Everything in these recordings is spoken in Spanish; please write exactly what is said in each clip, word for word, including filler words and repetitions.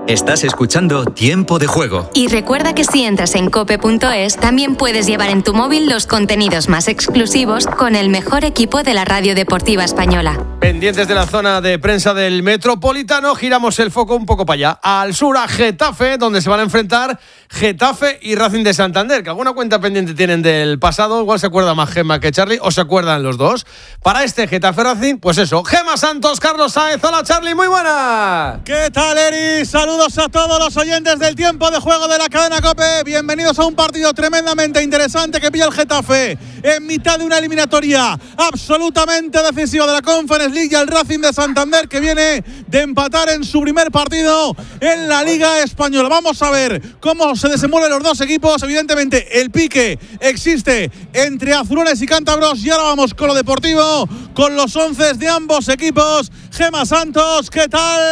Estás escuchando Tiempo de Juego. Y recuerda que si entras en cope punto es, también puedes llevar en tu móvil los contenidos más exclusivos con el mejor equipo de la radio deportiva española. Pendientes de la zona de prensa del Metropolitano, giramos el foco un poco para allá, al sur, a Getafe, donde se van a enfrentar Getafe y Racing de Santander, que alguna cuenta pendiente tienen del pasado, igual se acuerda más Gemma que Charlie, o se acuerdan los dos. Para este Getafe Racing, pues eso, Gemma Santos, Carlos Sáez. Hola Charlie, muy buena. ¿Qué tal, Eri? Saludos a todos los oyentes del Tiempo de Juego de la cadena COPE. Bienvenidos a un partido tremendamente interesante que pilla el Getafe en mitad de una eliminatoria absolutamente decisiva de la Conference League, y el Racing de Santander, que viene de empatar en su primer partido en la Liga Española. Vamos a ver cómo se desenvuelven los dos equipos. Evidentemente el pique existe entre azulones y cántabros, y ahora vamos con lo deportivo, con los once de ambos equipos. Gemma Santos, ¿qué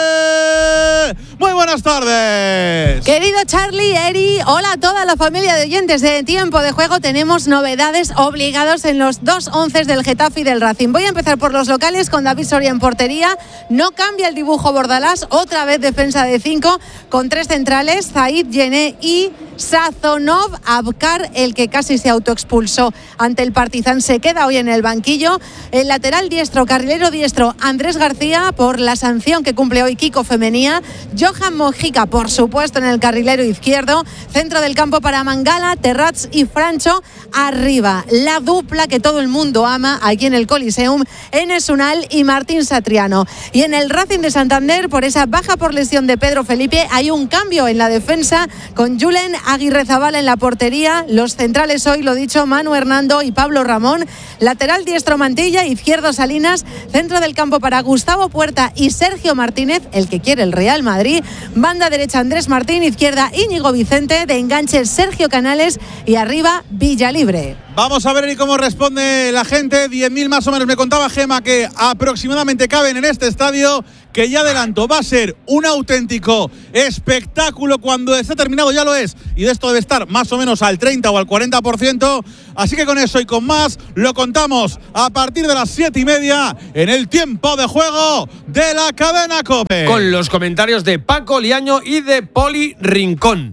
tal? Muy buenas tardes. Querido Charlie, Eri, hola a toda la familia de oyentes de Tiempo de Juego. Tenemos novedades obligados en los dos once del Getafe y del Racing. Voy a empezar por los locales con David Soria en portería. No cambia el dibujo Bordalás, otra vez defensa de cinco con tres centrales, Zaid, Yené y Sazonov. Abkar, el que casi se autoexpulsó ante el Partizan, se queda hoy en el banquillo. El lateral diestro, carrilero diestro, Andrés García, por la sanción que cumple hoy Kiko Femenía. Johan Mojica, por supuesto, en el carrilero izquierdo. Centro del campo para Mangala, Terrats y Francho. Arriba, la dupla que todo el mundo ama aquí en el Coliseum, Enes Unal y Martín Satriano. Y en el Racing de Santander, por esa baja por lesión de Pedro Felipe, hay un cambio en la defensa con Julen Aguirrezabala en la portería. Los centrales hoy, lo dicho, Manu Hernando y Pablo Ramón. Lateral diestro Mantilla, izquierdo Salinas. Centro del campo para Gustavo Puerta y Sergio Martínez, el que quiere el Real Madrid. Banda derecha Andrés Martín, izquierda Íñigo Vicente, de enganche Sergio Canales y arriba Villalibre. Vamos a ver y cómo responde la gente. diez mil más o menos me contaba Gema que aproximadamente caben en este estadio, que ya adelanto, va a ser un auténtico espectáculo cuando esté terminado, ya lo es, y de esto debe estar más o menos al treinta o al cuarenta por ciento, así que con eso y con más lo contamos a partir de las siete y media en el Tiempo de Juego de la cadena COPE. Con los comentarios de Paco Liaño y de Poli Rincón.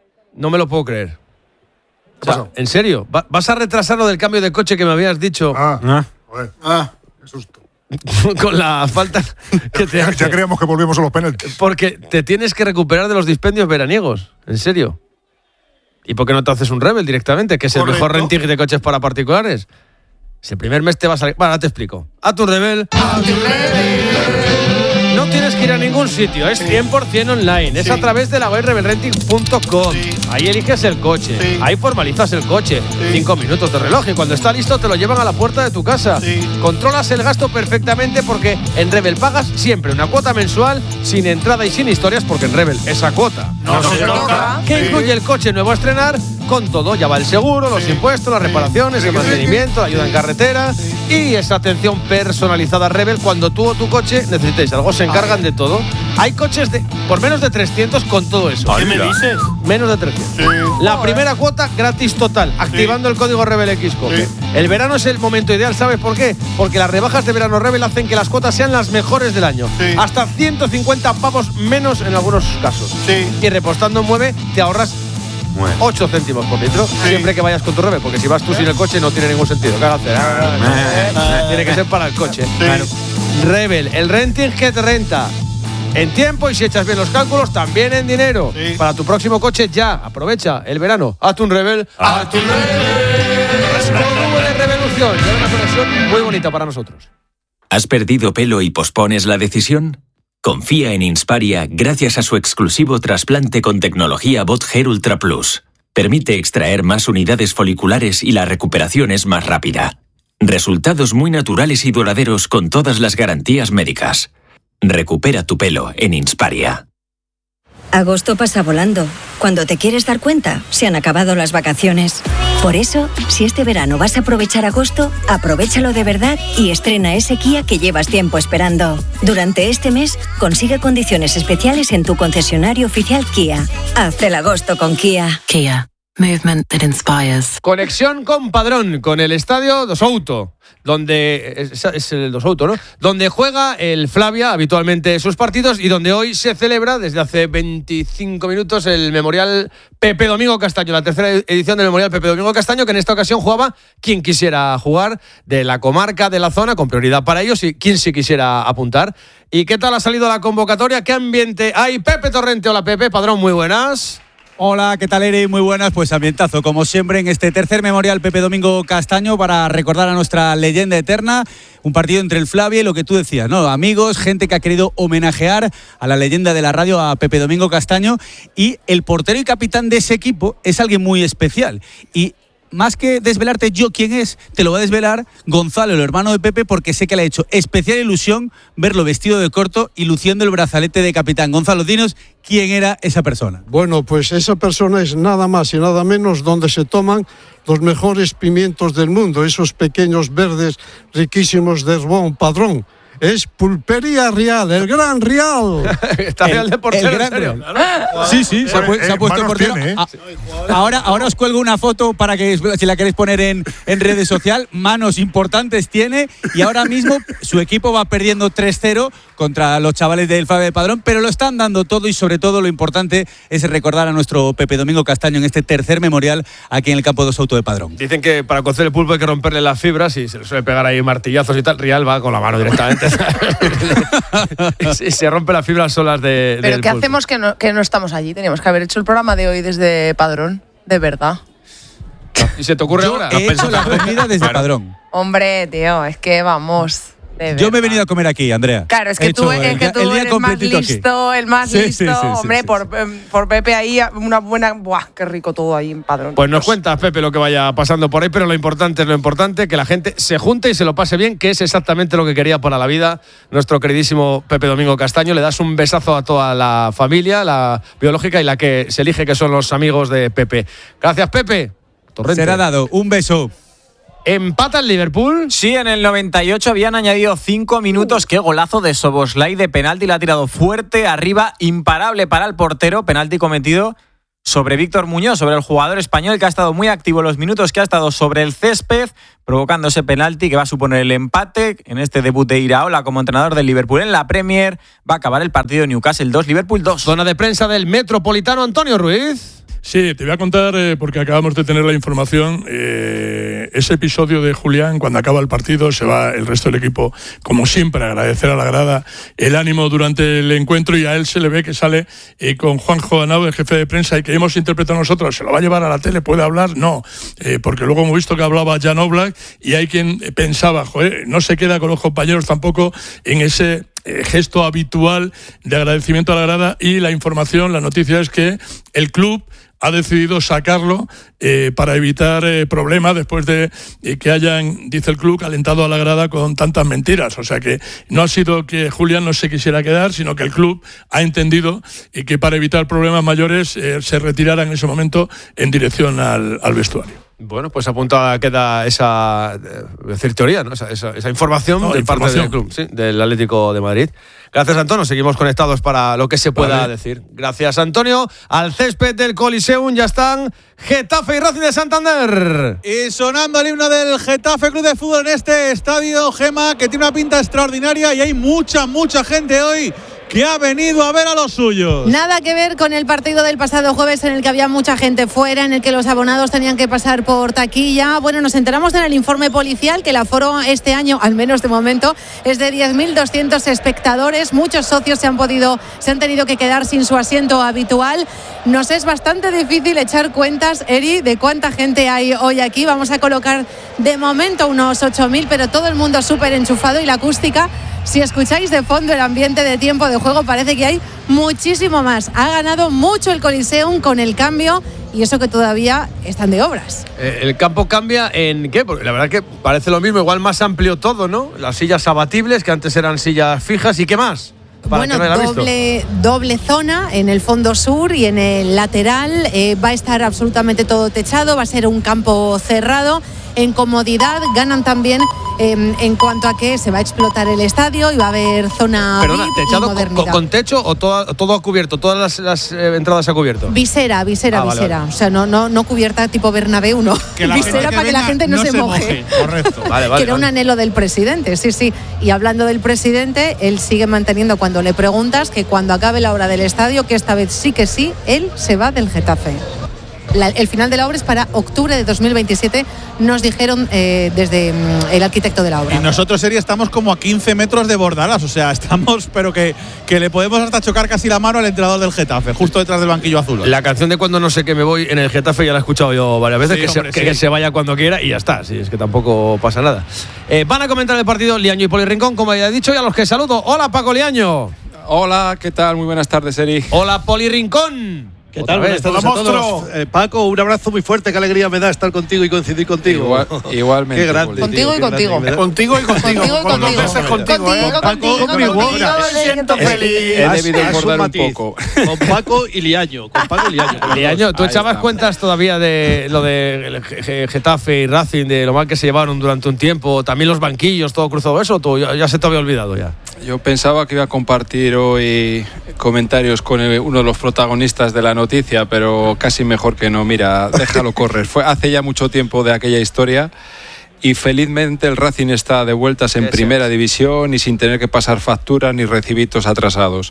No me lo puedo creer. O sea, ¿en serio? ¿Vas a retrasar lo del cambio de coche que me habías dicho? Ah, ah, joder. Ah, qué susto. Con la falta que te hace. Ya creíamos que volvíamos a los penaltis. Porque te tienes que recuperar de los dispendios veraniegos. ¿En serio? ¿Y por qué no te haces un Rebel directamente? Que es Correcto. El mejor renting de coches para particulares. Si el primer mes te va a salir... Bueno, ahora te explico. A tu Rebel. A tu Rebel. No tienes que ir a ningún sitio, es cien por ciento online, sí. Es a través de la web rebel renting punto com. Sí. Ahí eliges el coche, sí. Ahí formalizas el coche, sí. Cinco minutos de reloj y cuando está listo te lo llevan a la puerta de tu casa. Sí. Controlas el gasto perfectamente porque en Rebel pagas siempre una cuota mensual sin entrada y sin historias, porque en Rebel esa cuota no, no se toca. Que sí. Incluye el coche nuevo a estrenar con todo, ya va el seguro, los sí. impuestos, las reparaciones, sí. el mantenimiento, la ayuda en carretera sí. y esa atención personalizada Rebel cuando tú o tu coche necesitéis algo. Se encargan de todo. Hay coches de por menos de trescientos con todo eso. ¿Qué me dices? Menos de trescientos. Sí. La primera cuota gratis total, activando sí. el código Rebel X COPE. Sí. El verano es el momento ideal, ¿sabes por qué? Porque las rebajas de verano Rebel hacen que las cuotas sean las mejores del año. Sí. Hasta ciento cincuenta pavos menos en algunos casos. Sí. Y repostando en Mueve te ahorras Bueno. ocho céntimos por litro, sí. Siempre que vayas con tu Rebel, porque si vas tú sin el coche no tiene ningún sentido. Cágate. Tiene que ser para el coche. Sí. Claro. Rebel, el renting que te renta en tiempo y si echas bien los cálculos, también en dinero. Sí. Para tu próximo coche ya, aprovecha el verano. Haz un Rebel. Haz un Rebel. Es como de revolución. Y una conexión muy bonita para nosotros. ¿Has perdido pelo y pospones la decisión? Confía en Insparia gracias a su exclusivo trasplante con tecnología Bot Hair Ultra Plus. Permite extraer más unidades foliculares y la recuperación es más rápida. Resultados muy naturales y duraderos con todas las garantías médicas. Recupera tu pelo en Insparia. Agosto pasa volando. Cuando te quieres dar cuenta, se han acabado las vacaciones. Por eso, si este verano vas a aprovechar agosto, aprovéchalo de verdad y estrena ese Kia que llevas tiempo esperando. Durante este mes, consigue condiciones especiales en tu concesionario oficial Kia. Haz el agosto con Kia. Kia. Movement that inspires. Conexión con Padrón, con el estadio do Souto, donde es, es el do Souto, ¿no? Donde juega el Flavia habitualmente sus partidos y donde hoy se celebra desde hace veinticinco minutos el Memorial Pepe Domingo Castaño, la tercera edición del Memorial Pepe Domingo Castaño, que en esta ocasión jugaba quien quisiera jugar de la comarca, de la zona, con prioridad para ellos y quien sí quisiera apuntar. ¿Y qué tal ha salido la convocatoria? ¿Qué ambiente hay? Pepe Torrente, hola Pepe, Padrón, muy buenas. Hola, ¿qué tal, Eri? Muy buenas, pues ambientazo, como siempre, en este tercer Memorial Pepe Domingo Castaño para recordar a nuestra leyenda eterna, un partido entre el Flavia y lo que tú decías, ¿no? Amigos, gente que ha querido homenajear a la leyenda de la radio, a Pepe Domingo Castaño, y el portero y capitán de ese equipo es alguien muy especial. Y más que desvelarte yo quién es, te lo va a desvelar Gonzalo, el hermano de Pepe, porque sé que le ha hecho especial ilusión verlo vestido de corto y luciendo el brazalete de capitán. Gonzalo, dinos quién era esa persona. Bueno, pues esa persona es nada más y nada menos donde se toman los mejores pimientos del mundo, esos pequeños verdes riquísimos de Herbón Padrón. Es Pulpería Real, el Gran Real. Está el, Real de portero, el gran ¿en serio? Real. Sí, sí, se ha, pu- se ha puesto portero. Tiene, ¿eh? Ahora, ahora os cuelgo una foto para que, si la queréis poner en, en redes sociales. Manos importantes tiene y ahora mismo su equipo va perdiendo tres cero contra los chavales del Flavia de Padrón, pero lo están dando todo y sobre todo lo importante es recordar a nuestro Pepe Domingo Castaño en este tercer memorial aquí en el campo de Souto de Padrón. Dicen que para cocer el pulpo hay que romperle las fibras y se le suele pegar ahí martillazos y tal. Real va con la mano directamente. Sí, se rompe las fibras solas de, pero del ¿qué pulpo. hacemos que no, que no estamos allí? Teníamos que haber hecho el programa de hoy desde Padrón, de verdad. ¿Y se te ocurre Yo ahora? he hecho la comida desde Padrón. Hombre, tío, es que vamos. Yo me he venido a comer aquí, Andrea. Claro, es que He tú, hecho es el, que tú el día eres más listo, aquí. el más Sí, listo. sí, sí, sí, hombre, sí, por, por Pepe ahí, una buena. ¡Buah! Qué rico todo ahí en Padrón. Pues nos cuentas, Pepe, lo que vaya pasando por ahí, pero lo importante es lo importante, que la gente se junte y se lo pase bien, que es exactamente lo que quería para la vida nuestro queridísimo Pepe Domingo Castaño. Le das un besazo a toda la familia, la biológica y la que se elige, que son los amigos de Pepe. Gracias, Pepe. Torrente. Será dado. Un beso. ¿Empata el Liverpool? Sí, en el noventa y ocho habían añadido cinco minutos. Qué golazo de Szoboszlai de penalti. Le ha tirado fuerte arriba, imparable para el portero. Penalti cometido sobre Víctor Muñoz, sobre el jugador español que ha estado muy activo los minutos que ha estado sobre el césped, provocando ese penalti que va a suponer el empate en este debut de Iraola como entrenador del Liverpool en la Premier. Va a acabar el partido de Newcastle dos, Liverpool dos. Zona de prensa del Metropolitano, Antonio Ruiz. Sí, te voy a contar, eh, porque acabamos de tener la información, eh, ese episodio de Julián, cuando acaba el partido, se va el resto del equipo, como siempre, a agradecer a la grada el ánimo durante el encuentro, y a él se le ve que sale eh, con Juanjo Anao, el jefe de prensa, y que hemos interpretado nosotros. ¿Se lo va a llevar a la tele? ¿Puede hablar? No, eh, porque luego hemos visto que hablaba Jan Oblak, y hay quien pensaba, joder, no se queda con los compañeros tampoco en ese eh, gesto habitual de agradecimiento a la grada, y la información, la noticia es que el club ha decidido sacarlo eh, para evitar eh, problemas después de eh, que hayan, dice el club, alentado a la grada con tantas mentiras. O sea que no ha sido que Julián no se quisiera quedar, sino que el club ha entendido eh, que para evitar problemas mayores eh, se retirara en ese momento en dirección al, al vestuario. Bueno, pues apuntada queda esa eh, decir teoría, ¿no? Esa, esa, esa información no, de información. parte del club, sí, del Atlético de Madrid. Gracias, Antonio. Seguimos conectados para lo que se pueda vale. decir. Gracias, Antonio. Al césped del Coliseum ya están Getafe y Racing de Santander. Y sonando el himno del Getafe Club de Fútbol en este estadio, Gema, que tiene una pinta extraordinaria, y hay mucha, mucha gente hoy que ha venido a ver a los suyos. Nada que ver con el partido del pasado jueves, en el que había mucha gente fuera, en el que los abonados tenían que pasar por taquilla. Bueno, nos enteramos en el informe policial que el aforo este año, al menos de momento, es de diez mil doscientos espectadores. Muchos socios se han podido, se han tenido que quedar sin su asiento habitual. Nos es bastante difícil echar cuentas, Eri, de cuánta gente hay hoy aquí. Vamos a colocar de momento unos ocho mil, pero todo el mundo súper enchufado, y la acústica, si escucháis de fondo el ambiente de tiempo de juego, parece que hay muchísimo más. Ha ganado mucho el Coliseum con el cambio, y eso que todavía están de obras. Eh, ¿El campo cambia en qué? Porque la verdad que parece lo mismo, igual más amplio todo, ¿no? Las sillas abatibles, que antes eran sillas fijas, ¿y qué más? Bueno, no doble, doble zona en el fondo sur y en el lateral. Eh, va a estar absolutamente todo techado, va a ser un campo cerrado. en comodidad, ganan también eh, en cuanto a que se va a explotar el estadio y va a haber zona Perdona, V I P ¿techado y con, modernidad. con, con techo o todo, todo ha cubierto? ¿Todas las, las eh, entradas ha cubierto? Visera, visera, Ah, vale, visera. vale. O sea, no, no, no cubierta tipo Bernabéu, no. Que la Visera gente que para que la venga gente no, no se, se moje. moje. Correcto. Vale, vale, que era un vale. anhelo del presidente, sí, sí. Y hablando del presidente, él sigue manteniendo cuando le preguntas que cuando acabe la obra del estadio, que esta vez sí que sí, él se va del Getafe. La, el final de la obra es para octubre de dos mil veintisiete, nos dijeron eh, desde mm, el arquitecto de la obra. Y nosotros, Eri, estamos como a quince metros de Bordalás, o sea, estamos, pero que, que le podemos hasta chocar casi la mano al entrenador del Getafe, justo detrás del banquillo azul. La canción de Cuando no sé qué me voy en el Getafe ya la he escuchado yo varias veces, Sí, que, hombre, se, sí. que se vaya cuando quiera y ya está, sí, es que tampoco pasa nada. Eh, van a comentar el partido Liaño y Poli Rincón, como ya he dicho, y a los que saludo. Hola, Paco Liaño. Hola, ¿qué tal? Muy buenas tardes, Eri. Hola, Poli Rincón. ¿Qué tal? Buenas tardes a todos. Eh, Paco, un abrazo muy fuerte. Qué alegría me da estar contigo y coincidir contigo. Igual, igualmente. Qué grande. Contigo tío, y qué contigo. grande. Contigo y contigo. Contigo y Con dos contigo. veces contigo, ¿eh? Contigo, contigo, Paco, contigo, contigo. me siento Es- feliz. He Haz- debido haz un engordar un matiz. poco. Con Paco y Liaño. Con Paco y Liaño. con los Liaño, dos. ¿tú Ahí echabas está. cuentas todavía de lo de Ge- Getafe y Racing, de lo mal que se llevaron durante un tiempo? También los banquillos, todo cruzado eso, ¿tú ya, ya se te había olvidado ya? Yo pensaba que iba a compartir hoy comentarios con el- uno de los protagonistas de la noticia, pero casi mejor que no. Mira, déjalo correr. Fue hace ya mucho tiempo de aquella historia y felizmente el Racing está de vueltas en Eso primera es. división y sin tener que pasar facturas ni recibitos atrasados.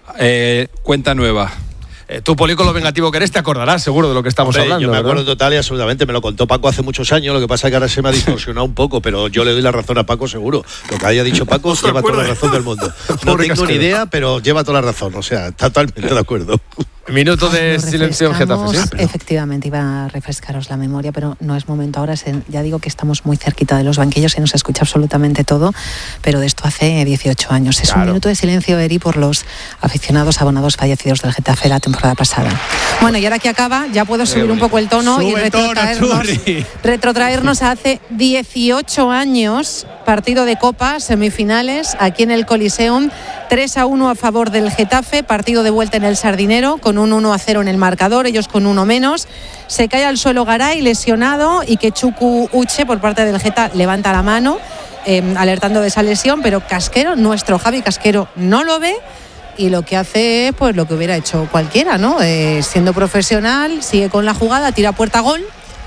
Eh, cuenta nueva. Eh, tú, Poli, con lo vengativo que eres, te acordarás seguro de lo que estamos Hombre, hablando. yo me ¿verdad? acuerdo total y absolutamente, me lo contó Paco hace muchos años, lo que pasa es que ahora se me ha distorsionado un poco, pero yo le doy la razón a Paco seguro. Lo que haya dicho Paco lleva toda la razón del mundo. No Pobre tengo ni casquero. idea, pero lleva toda la razón, o sea, totalmente de acuerdo. Minuto de Nos silencio en Getafe, ¿sí? refrescamos. Efectivamente, iba a refrescaros la memoria, pero no es momento ahora. Se- ya digo que estamos muy cerquita de los banquillos, se nos escucha absolutamente todo, pero de esto hace dieciocho años. Es Claro. un minuto de silencio, Eri, por los aficionados abonados fallecidos del Getafe la temporada pasada. Bueno, y ahora que acaba, ya puedo subir un poco el tono y Sube el tono, retrotraernos, Churri. retrotraernos a hace dieciocho años, partido de Copa, semifinales, aquí en el Coliseum, tres a uno a favor del Getafe, partido de vuelta en el Sardinero, con un uno a cero en el marcador, ellos con uno menos. Se cae al suelo Garay, lesionado, y que Chuku Uche, por parte del Geta, levanta la mano, eh, alertando de esa lesión, pero Casquero, nuestro Javi Casquero, no lo ve. Y lo que hace es pues lo que hubiera hecho cualquiera, ¿no? Eh, siendo profesional, sigue con la jugada, tira puerta gol.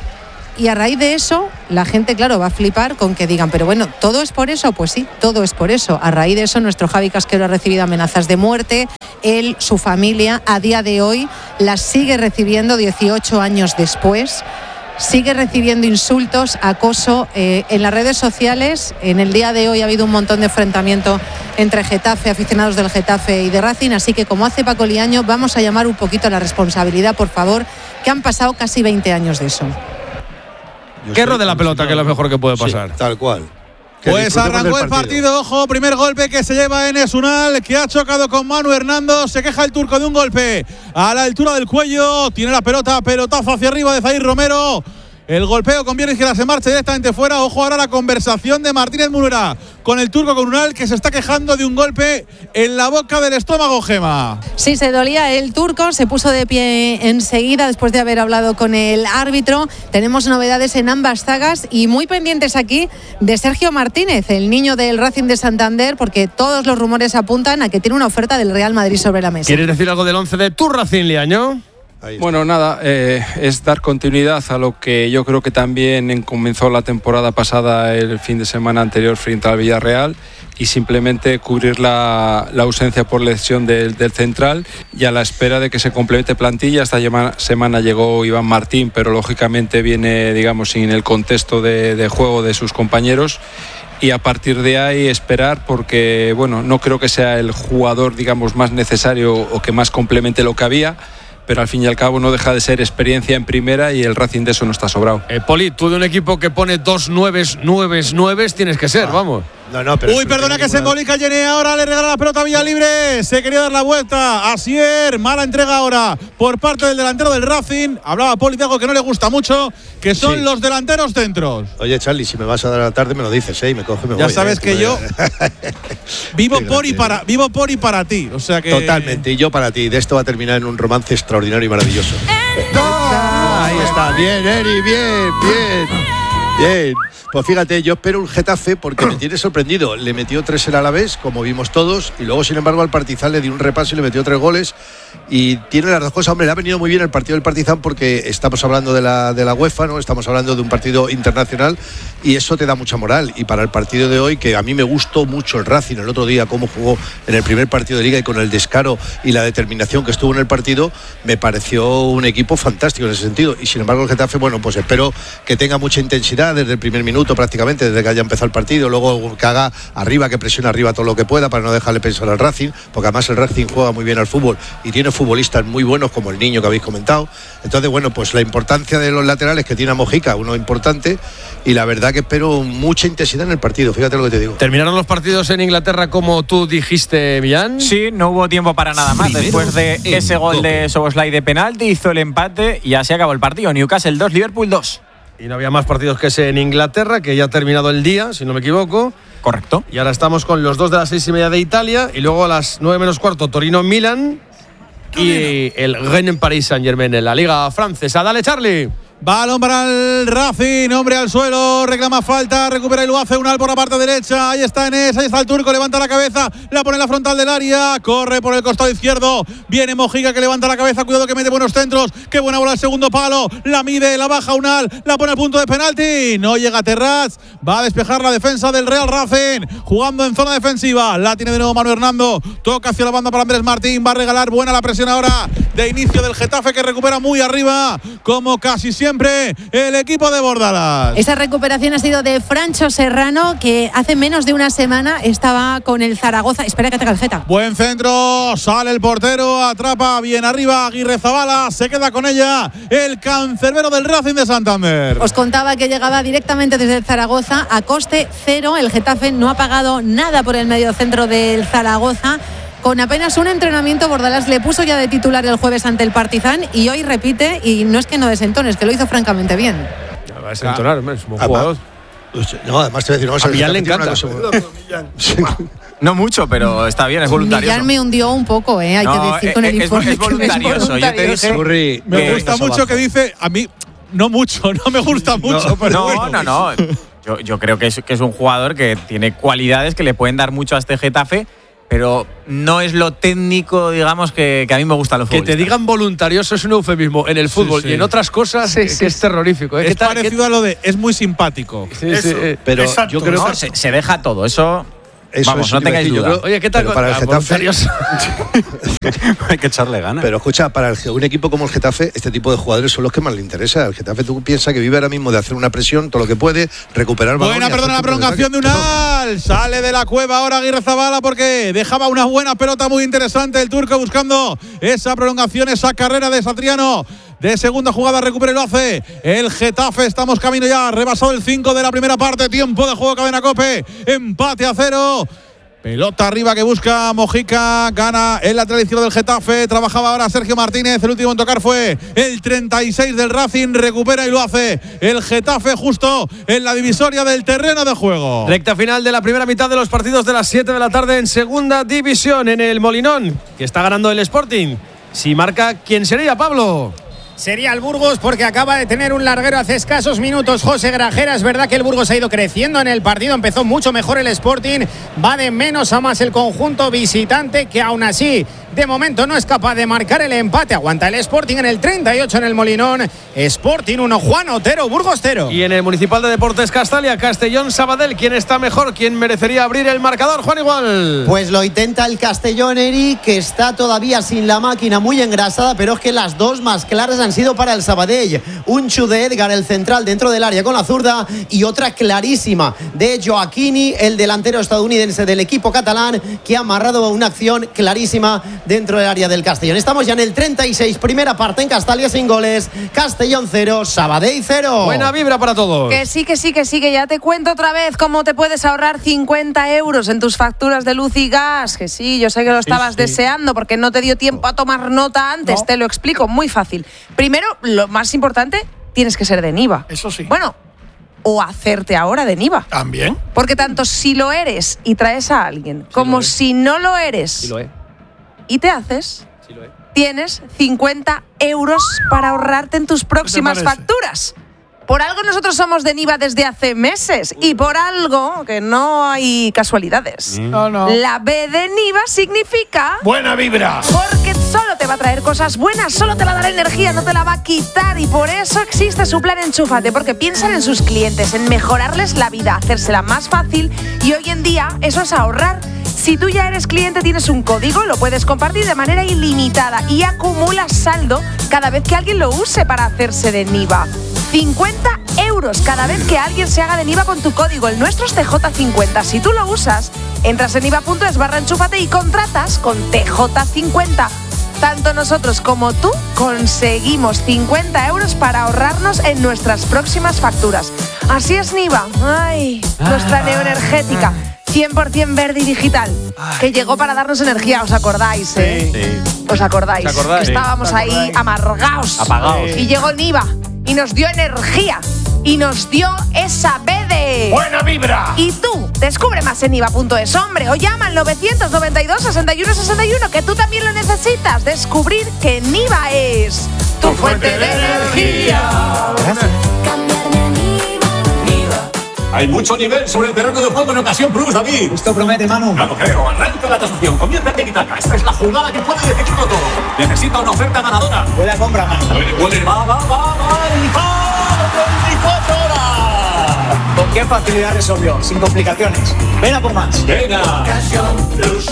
Y a raíz de eso, la gente, claro, va a flipar con que digan, pero bueno, ¿todo es por eso? Pues sí, todo es por eso. A raíz de eso, nuestro Javi Casquero ha recibido amenazas de muerte. Él, su familia, a día de hoy, las sigue recibiendo dieciocho años después. Sigue recibiendo insultos, acoso eh, en las redes sociales. En el día de hoy ha habido un montón de enfrentamiento entre Getafe, aficionados del Getafe y de Racing, así que como hace Paco Liaño, vamos a llamar un poquito a la responsabilidad, por favor, que han pasado casi veinte años de eso. Que rode la pelota, que es lo mejor que puede pasar. Sí, tal cual. Que Pues disfrutemos arrancó del el partido, ojo, primer golpe que se lleva Enes Unal, que ha chocado con Manu Hernando, se queja el turco de un golpe a la altura del cuello, tiene la pelota, pelotazo hacia arriba de Zair Romero. El golpeo con Pierre Izquierda se marcha directamente fuera. Ojo ahora la conversación de Martínez Munera con el turco con Unal, que se está quejando de un golpe en la boca del estómago, Gema. Sí, se dolía el turco, se puso de pie enseguida después de haber hablado con el árbitro. Tenemos novedades en ambas sagas y muy pendientes aquí de Sergio Martínez, el niño del Racing de Santander, porque todos los rumores apuntan a que tiene una oferta del Real Madrid sobre la mesa. ¿Quieres decir algo del once de tu Racing, Liaño? Bueno, nada, eh, es dar continuidad a lo que yo creo que también comenzó la temporada pasada, el fin de semana anterior frente al Villarreal, y simplemente cubrir la, la ausencia por lesión del, del central, y a la espera de que se complemente plantilla. Esta semana, semana llegó Iván Martín, pero lógicamente viene, digamos, sin el contexto de, de juego de sus compañeros. Y a partir de ahí esperar, porque bueno, no creo que sea el jugador, digamos, más necesario o que más complemente lo que había, pero al fin y al cabo no deja de ser experiencia en primera y el Racing de eso no está sobrado. Eh, Poli, tú de un equipo que pone dos nueves, nueves, nueves, tienes que ser, vamos. No, no, pero Uy, perdona que se embolica Jenny, ahora le regala la pelota a Villalibre, se quería dar la vuelta, Asier, mala entrega ahora por parte del delantero del Racing. Hablaba Poli de algo que no le gusta mucho, que son Sí. los delanteros centros. Oye, Charlie, si me vas a dar a la tarde me lo dices, ¿eh? Y me coge, me Ya voy. sabes ¿eh? que Tú yo me- vivo Qué por y grande. para vivo por y para ti, o sea que Totalmente, y yo para ti. De esto va a terminar en un romance extraordinario y maravilloso. Ahí está, bien, Eri, bien, bien. Bien, pues fíjate, yo espero un Getafe porque me tiene sorprendido. Le metió tres el Alavés, como vimos todos, y luego, sin embargo, al Partizan le dio un repaso y le metió tres goles. Y tiene las dos cosas. Hombre, le ha venido muy bien el partido del Partizan porque estamos hablando de la, de la UEFA, ¿no? Estamos hablando de un partido internacional y eso te da mucha moral. Y para el partido de hoy, que a mí me gustó mucho el Racing el otro día, cómo jugó en el primer partido de Liga y con el descaro y la determinación que estuvo en el partido, me pareció un equipo fantástico en ese sentido. Y sin embargo, el Getafe, bueno, pues espero que tenga mucha intensidad desde el primer minuto prácticamente, desde que haya empezado el partido, luego que haga arriba, que presione arriba todo lo que pueda para no dejarle pensar al Racing, porque además el Racing juega muy bien al fútbol y tiene futbolistas muy buenos como el Niño que habéis comentado. Entonces, bueno, pues la importancia de los laterales que tiene a Mojica, uno importante, y la verdad que espero mucha intensidad en el partido, fíjate lo que te digo. ¿Terminaron los partidos en Inglaterra como tú dijiste, Millán? Sí, no hubo tiempo para nada más. Primero Después de ese gol de Szoboszlai de penalti, hizo el empate y así acabó el partido. Newcastle dos, Liverpool dos. Y no había más partidos que ese en Inglaterra, que ya ha terminado el día, si no me equivoco. Correcto. Y ahora estamos con los dos de las seis y media de Italia, y luego a las nueve menos cuarto, Torino-Milan y el Rennes Paris Saint-Germain en la Liga Francesa. Dale, Charlie. Balón para el Racing, hombre al suelo, reclama falta, recupera y lo hace Unal por la parte derecha, ahí está Enes, ahí está el turco, levanta la cabeza, la pone en la frontal del área, corre por el costado izquierdo, viene Mojica que levanta la cabeza, cuidado que mete buenos centros, qué buena bola al segundo palo, la mide, la baja Unal, la pone al punto de penalti, no llega Terraz, va a despejar la defensa del Real Racing, jugando en zona defensiva, la tiene de nuevo Manu Hernando, toca hacia la banda para Andrés Martín, va a regalar buena la presión ahora de inicio del Getafe que recupera muy arriba, como casi siempre el equipo de Bordalas. Esa recuperación ha sido de Francho Serrano, que hace menos de una semana estaba con el Zaragoza. Espera que ataca el Geta. Buen centro, sale el portero, atrapa bien arriba Aguirre Zabala, se queda con ella el cancerbero del Racing de Santander. Os contaba que llegaba directamente desde el Zaragoza a coste cero. El Getafe no ha pagado nada por el mediocentro del Zaragoza. Con apenas un entrenamiento, Bordalas le puso ya de titular el jueves ante el Partizan y hoy repite, y no es que no desentone, es que lo hizo francamente bien. Ya va a desentonar, ah, es un jugador. No, además te voy a decir, no, a Millán le encanta. No mucho, pero está bien, es voluntario. Millán me hundió un poco, ¿eh? hay no, que decir con es, el informe. Es voluntarioso, yo te dije. Surri, me que gusta mucho que dice, a mí, no mucho, no me gusta mucho. No, pero no, bueno. no, no. Yo, yo creo que es, que es un jugador que tiene cualidades que le pueden dar mucho a este Getafe, pero no es lo técnico, digamos, que, que a mí me gusta los Que te digan voluntarioso es un eufemismo en el fútbol sí, sí. y en otras cosas sí, sí, que es terrorífico. ¿eh? Es parecido ¿qué? a lo de es muy simpático. Sí, eso, sí, eh, pero exacto. yo creo no, que se, se deja todo, eso... Eso Vamos, es no tengáis duda. Creo, Oye, ¿qué tal? Para el Getafe hay que echarle ganas. Pero escucha, para el, un equipo como el Getafe, este tipo de jugadores son los que más le interesa. El Getafe, tú piensas que vive ahora mismo de hacer una presión, todo lo que puede, recuperar balón. Buena, perdona, la prolongación de Unal. Sale de la cueva ahora Aguirre Zabala porque dejaba una buena pelota muy interesante el turco buscando esa prolongación, esa carrera de Satriano. De segunda jugada recupera y lo hace el Getafe. Estamos camino ya, rebasado el cinco de la primera parte. Tiempo de juego, Cadena COPE. Empate a cero. Pelota arriba que busca Mojica. Gana el lateral izquierdo del Getafe. Trabajaba ahora Sergio Martínez. El último en tocar fue el treinta y seis del Racing. Recupera y lo hace el Getafe justo en la divisoria del terreno de juego. Recta final de la primera mitad de los partidos de las siete de la tarde en segunda división en el Molinón, que está ganando el Sporting. Si marca, ¿quién sería, Pablo? Sería el Burgos porque acaba de tener un larguero hace escasos minutos José Grajera. Es verdad que el Burgos ha ido creciendo en el partido, empezó mucho mejor el Sporting, va de menos a más el conjunto visitante que aún así de momento no es capaz de marcar el empate. Aguanta el Sporting en el treinta y ocho en el Molinón. Sporting uno, Juan Otero, Burgos cero. Y en el Municipal de Deportes Castalia, Castellón Sabadell, ¿quién está mejor? ¿Quién merecería abrir el marcador? Juan Igual. Pues lo intenta el Castellón, Eri, que está todavía sin la máquina, muy engrasada, pero es que las dos más claras han sido para el Sabadell. Un chu de Edgar, el central dentro del área con la zurda, y otra clarísima de Joaquini, el delantero estadounidense del equipo catalán, que ha amarrado una acción clarísima dentro del área del Castellón. Estamos ya en el treinta y seis, primera parte en Castalia sin goles. Castellón cero, Sabadell cero. Buena vibra para todos. Que sí, que sí, que sí, que ya te cuento otra vez cómo te puedes ahorrar cincuenta euros en tus facturas de luz y gas. Que sí, yo sé que lo estabas sí, sí. deseando porque no te dio tiempo a tomar nota antes. No. Te lo explico, muy fácil. Primero, lo más importante, tienes que ser de Niva. Eso sí. Bueno, o hacerte ahora de Niva. También. Porque tanto si lo eres y traes a alguien, sí como si no lo eres sí lo y te haces, sí lo tienes cincuenta euros para ahorrarte en tus próximas facturas. Por algo nosotros somos de Niva desde hace meses y por algo que no hay casualidades. No, no. La B de Niva significa... ¡buena vibra! Porque solo te va a traer cosas buenas, solo te va a dar energía, no te la va a quitar. Y por eso existe su plan Enchúfate, porque piensan en sus clientes, en mejorarles la vida, hacérsela más fácil. Y hoy en día eso es ahorrar. Si tú ya eres cliente, tienes un código, lo puedes compartir de manera ilimitada y acumulas saldo cada vez que alguien lo use para hacerse de Niva. cincuenta euros cada vez que alguien se haga de Niva con tu código. El nuestro es T J cincuenta. Si tú lo usas, entras en niva.es barra enchúfate y contratas con T J cincuenta. Tanto nosotros como tú conseguimos cincuenta euros para ahorrarnos en nuestras próximas facturas. Así es Niva. Ay, nuestra neoenergética. cien por ciento verde y digital, que llegó para darnos energía, ¿os acordáis? Eh? Sí. ¿Os acordáis? ¿Os acordáis? Que estábamos ¿Os acordáis? ahí amargaos. Apagaos. Y llegó Niva y nos dio energía y nos dio esa B de... ¡buena vibra! Y tú, descubre más en niva punto es, hombre, o llama al novecientos noventa y dos, sesenta y uno sesenta y uno, que tú también lo necesitas. Descubrir que Niva es tu fuente de energía. Hay mucho nivel sobre el terreno de juego en Ocasión Plus, David. Esto promete, Manu. No lo creo. Arranca la tasación. Comienza el tiki-taka. Esta es la jugada que puede decidirlo todo. Necesita una oferta ganadora. Buena compra, Manu. Puede, puede. Va, va, va, va. veinticuatro horas. ¿Con qué facilidad resolvió? Sin complicaciones. Ven a por más. Venga. Ocasión Plus.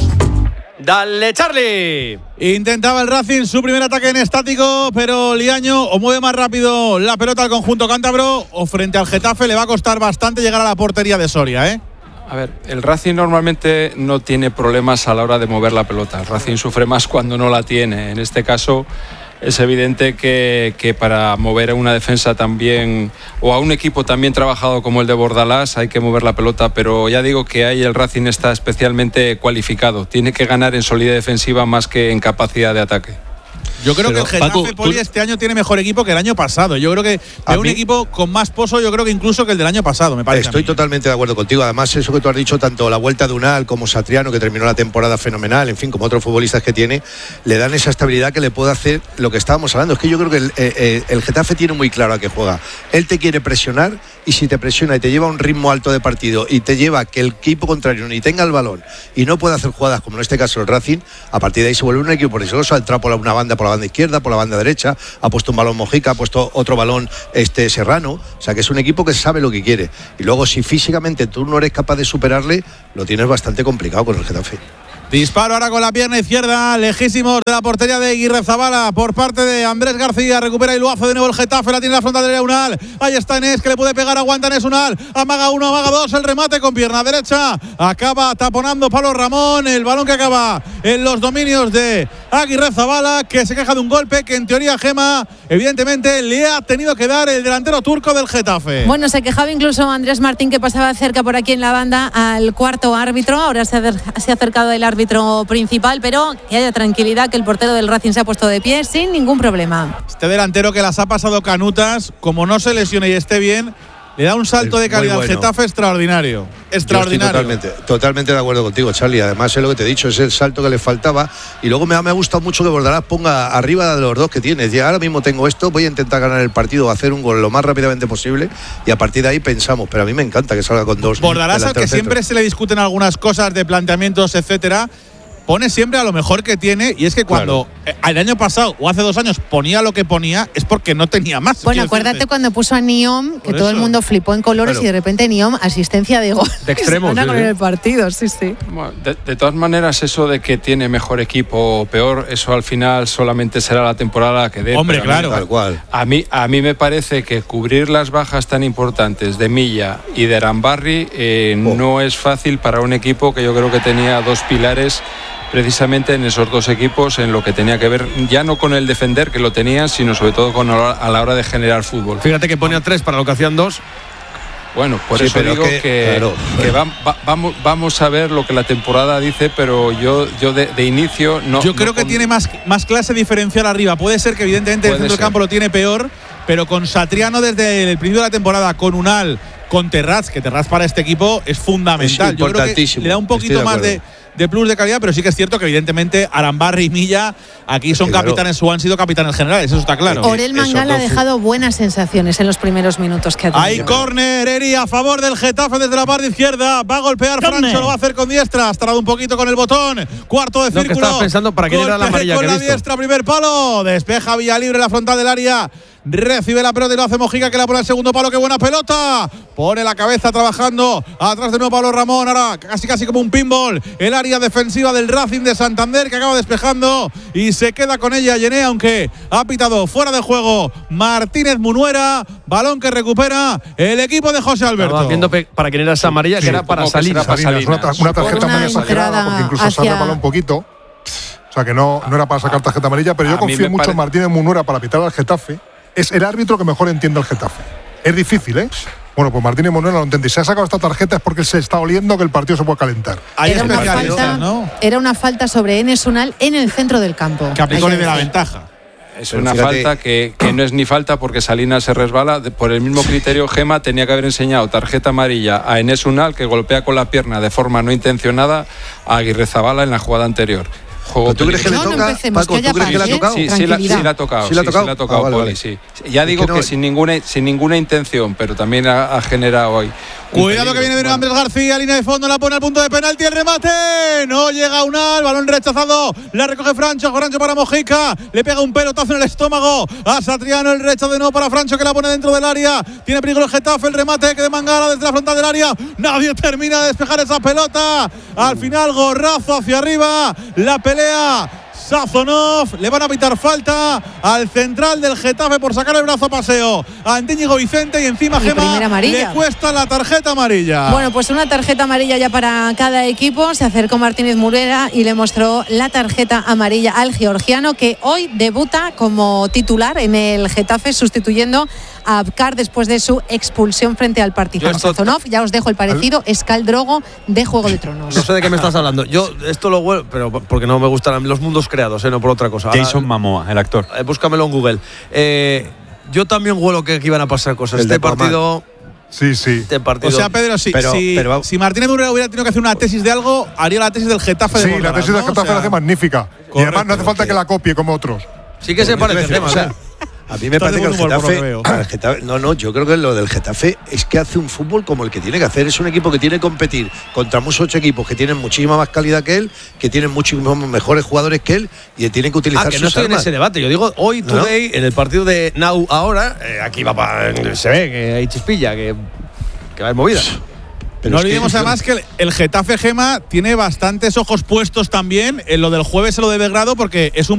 ¡Dale, Charlie! Intentaba el Racing su primer ataque en estático, pero Liaño o mueve más rápido la pelota al conjunto cántabro o frente al Getafe le va a costar bastante llegar a la portería de Soria, ¿eh? A ver, el Racing normalmente no tiene problemas a la hora de mover la pelota. El Racing sufre más cuando no la tiene. En este caso es evidente que, que para mover a una defensa también, o a un equipo también trabajado como el de Bordalás, hay que mover la pelota, pero ya digo que ahí el Racing está especialmente cualificado. Tiene que ganar en solidez defensiva más que en capacidad de ataque. Yo creo Pero, que el Getafe, Paco, Poli, tú... este año tiene mejor equipo que el año pasado. Yo creo que es un equipo con más pozo, yo creo que incluso que el del año pasado, me parece. Estoy totalmente de acuerdo contigo. Además, eso que tú has dicho, tanto la vuelta de Unal como Satriano, que terminó la temporada fenomenal, en fin, como otros futbolistas que tiene, le dan esa estabilidad que le puede hacer lo que estábamos hablando. Es que yo creo que el, eh, el Getafe tiene muy claro a qué juega. Él te quiere presionar y si te presiona y te lleva a un ritmo alto de partido y te lleva a que el equipo contrario ni tenga el balón y no pueda hacer jugadas como en este caso el Racing, a partir de ahí se vuelve un equipo peligroso. Ha entrado por una banda, por la banda izquierda, por la banda derecha, ha puesto un balón Mojica, ha puesto otro balón este Serrano, o sea que es un equipo que sabe lo que quiere. Y luego si físicamente tú no eres capaz de superarle, lo tienes bastante complicado con el Getafe. Disparo ahora con la pierna izquierda, lejísimos de la portería de Aguirrezabala por parte de Andrés García. Recupera y lo hace de nuevo el Getafe, la tiene la frontal de Unal. Ahí está Enes, que le puede pegar, aguanta Enes Unal. Amaga uno, amaga dos, el remate con pierna derecha. Acaba taponando Pablo Ramón, el balón que acaba en los dominios de Aguirrezabala, que se queja de un golpe que en teoría Gema, evidentemente, le ha tenido que dar el delantero turco del Getafe. Bueno, se quejaba incluso Andrés Martín, que pasaba cerca por aquí en la banda al cuarto árbitro. Ahora se ha, se ha acercado el árbitro principal, pero que haya tranquilidad, que el portero del Racing se ha puesto de pie sin ningún problema. Este delantero que las ha pasado canutas, como no se lesione y esté bien, le da un salto de calidad al bueno. Getafe extraordinario. Extraordinario. Totalmente, totalmente de acuerdo contigo, Charlie. Además, es lo que te he dicho, es el salto que le faltaba. Y luego me ha, me ha gustado mucho que Bordalás ponga arriba de los dos que tiene. Ya ahora mismo tengo esto, voy a intentar ganar el partido, hacer un gol lo más rápidamente posible. Y a partir de ahí pensamos. Pero a mí me encanta que salga con dos. Bordalás, al que siempre se le discuten algunas cosas de planteamientos, etcétera, pone siempre a lo mejor que tiene, y es que cuando claro. el año pasado o hace dos años ponía lo que ponía, es porque no tenía más. Bueno, acuérdate decirte. cuando puso a Niom, que Por todo eso. el mundo flipó en colores, claro. y de repente Niom, asistencia de gol. De extremo. Sí, con sí. el partido, sí, sí. Bueno, de, de todas maneras, eso de que tiene mejor equipo o peor, eso al final solamente será la temporada que dé. Hombre, claro. Tal cual. A mí, a mí me parece que cubrir las bajas tan importantes de Milla y de Arambarri eh, oh. no es fácil para un equipo que yo creo que tenía dos pilares precisamente en esos dos equipos, en lo que tenía que ver ya no con el defender, que lo tenían, sino sobre todo con a la hora de generar fútbol. Fíjate que pone a tres para lo que hacían dos. Bueno, por sí, eso digo que, que, claro, que va, va, vamos, vamos a ver lo que la temporada dice, pero yo, yo de, de inicio no. Yo creo no que con... tiene más, más clase diferencial arriba. Puede ser que evidentemente el centro del campo lo tiene peor, pero con Satriano desde el principio de la temporada, con Unal, con Terraz, que Terraz para este equipo es fundamental. Es yo creo que le da un poquito de más de, de plus de calidad, pero sí que es cierto que evidentemente Arambarri y Milla aquí son claro. capitanes o han sido capitanes generales, eso está claro. Orel Mangala ha dejado buenas sensaciones en los primeros minutos que ha tenido. Hay córner, Eri, a favor del Getafe desde la parte izquierda. Va a golpear Francho, lo va a hacer con diestra. Has tardado un poquito con el botón. Cuarto de No, círculo. que estaba pensando para quién era la amarilla con que he la visto. diestra, primer palo. Despeja Villalibre la frontal del área. Recibe la pelota y lo hace Mojica, que la pone al segundo palo. ¡Qué buena pelota! Pone la cabeza trabajando. Atrás de nuevo Pablo Ramón. Ahora casi casi como un pinball. El área defensiva del Racing de Santander, que acaba despejando y se queda con ella Yené, aunque ha pitado fuera de juego Martínez Munuera. Balón que recupera el equipo de José Alberto. Estaba viendo pe- para quién era esa amarilla, Sí, que era para como que Salinas. será para Salinas. Una, ta- una tarjeta Una muy exagerada, entrada porque incluso se hacia- resbaló un poquito. O sea que no, no era para sacar tarjeta amarilla, pero A yo mí confío me mucho pare- en Martínez Munuera para pitar al Getafe. Es el árbitro que mejor entiende al Getafe. Es difícil, ¿eh? Bueno, pues Martínez Munuera lo entiende. Si ha sacado esta tarjeta es porque se está oliendo que el partido se puede calentar. Hay Era una, especialistas, falta, ¿no? era una falta sobre Enes Unal en el centro del campo. Que aplicó Hay ni que de la decir. ventaja. Es Pero una fíjate- falta que, que no es ni falta porque Salinas se resbala. De- Por el mismo criterio, Gema tenía que haber enseñado tarjeta amarilla a Enes Unal, que golpea con la pierna de forma no intencionada a Aguirrezabala en la jugada anterior. Juego ¿Tú crees que le No, no toca? empecemos, Paco, que haya ¿tú crees que le ha paz, ¿eh? tocado? Sí, sí, la, sí Tranquilidad. la ha tocado. ¿Sí la ha tocado? Sí, la ha tocado, Ah, vale, Poli, vale. sí. Ya Es digo que que, no- sin, ninguna, sin ninguna intención, pero también ha, ha generado hoy. un Cuidado que viene peligro. de Andrés García, línea de fondo, la pone al punto de penalti, el remate. No llega Unal, balón rechazado. La recoge Francho, Francho para Mojica. Le pega un pelotazo en el estómago a Satriano, el rechazo de nuevo para Francho, que la pone dentro del área. Tiene peligro el Getafe, el remate que de Mangala desde la frontal del área. Nadie termina de despejar esa pelota. Al final, gorrazo hacia arriba. La pelea Sazonov, le van a pitar falta al central del Getafe por sacar el brazo a paseo a Íñigo Vicente y encima Y primera Gema amarilla. le cuesta la tarjeta amarilla. Bueno, pues una tarjeta amarilla ya para cada equipo. Se acercó Martínez Munuera y le mostró la tarjeta amarilla al georgiano, que hoy debuta como titular en el Getafe, sustituyendo a Abkar después de su expulsión frente al Partizan. Yo esto- Sazonov, ya os dejo el parecido, es Khal Drogo de Juego de Tronos. No sé de qué me estás hablando. Yo esto lo huelo, pero porque no me gustan los mundos creados, ¿eh? No por otra cosa. Ahora, Jason Momoa, el actor. eh, búscamelo en Google. Eh, yo también huelo que aquí iban a pasar cosas. El de Este partido. Sí, sí. Este partido. O sea, Pedro, si, Pero- si, pero- si Martínez Munuera hubiera tenido que hacer una tesis de algo, haría la tesis del Getafe de Sí, la Bordalás, tesis del ¿no? Getafe O sea, la hace magnífica. y además no hace falta porque- que la copie como otros. sí que se parece el tema. O sea, ¿eh? a mí me Estás parece de que el buen humor, por lo Getafe, que veo. el Getafe- no, no, yo creo que lo del Getafe es que hace un fútbol como el que tiene que hacer. Es un equipo que tiene que competir contra muchos equipos que tienen muchísima más calidad que él, que tienen muchísimos mejores jugadores que él y tienen que utilizar Ah, que no sus estoy en armas. ese debate. Yo digo hoy, ¿No? today, en el partido de Now ahora, eh, aquí va pa- se ve que hay chispilla, que, que hay movida. Pero no es que- olvidemos además que el, el Getafe Gema tiene bastantes ojos puestos también en lo del jueves en lo de Belgrado, porque es un